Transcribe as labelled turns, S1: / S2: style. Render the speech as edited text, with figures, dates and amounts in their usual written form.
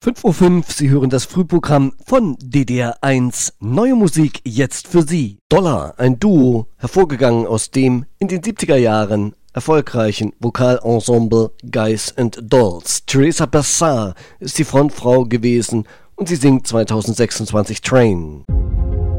S1: 5:05 Uhr, Sie hören das Frühprogramm von DDR1. Neue Musik jetzt für Sie. Dollar, ein Duo, hervorgegangen aus dem in den 70er Jahren erfolgreichen Vokalensemble Guys and Dolls. Teresa Bassar ist die Frontfrau gewesen und sie singt 2026 Train.